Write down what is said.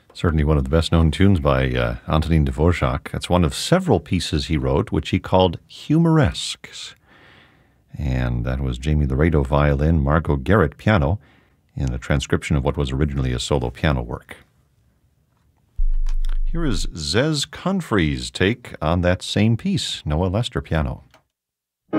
Certainly one of the best-known tunes by Antonin Dvorak. That's one of several pieces he wrote, which he called humoresques. And that was Jamie Laredo violin, Margot Garrett piano, in a transcription of what was originally a solo piano work. Here is Zez Confrey's take on that same piece, Noah Lester piano.